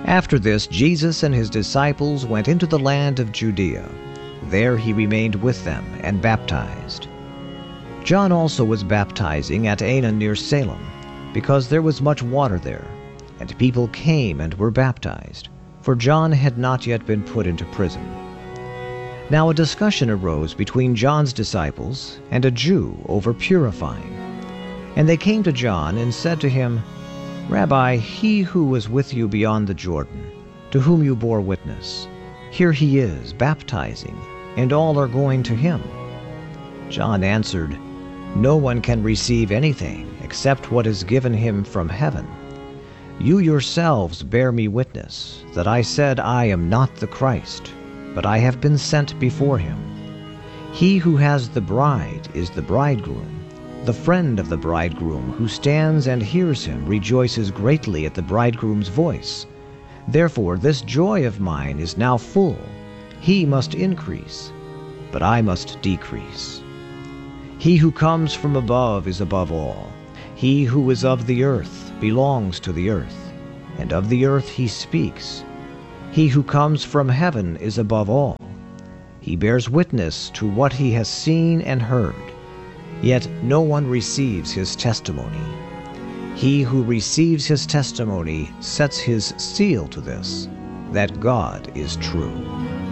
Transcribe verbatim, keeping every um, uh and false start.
After this, Jesus and his disciples went into the land of Judea. There he remained with them and baptized. John also was baptizing at Aenon near Salem, because there was much water there, and people came and were baptized, for John had not yet been put into prison. Now a discussion arose between John's disciples and a Jew over purifying. And they came to John and said to him, "Rabbi, he who was with you beyond the Jordan, to whom you bore witness, here he is, baptizing, and all are going to him." John answered, "No one can receive anything except what is given him from heaven. You yourselves bear me witness that I said I am not the Christ, but I have been sent before him. He who has the bride is the bridegroom. The friend of the bridegroom who stands and hears him rejoices greatly at the bridegroom's voice. Therefore this joy of mine is now full. He must increase, but I must decrease. He who comes from above is above all. He who is of the earth belongs to the earth, and of the earth he speaks. He who comes from heaven is above all. He bears witness to what he has seen and heard, yet no one receives his testimony. He who receives his testimony sets his seal to this, that God is true."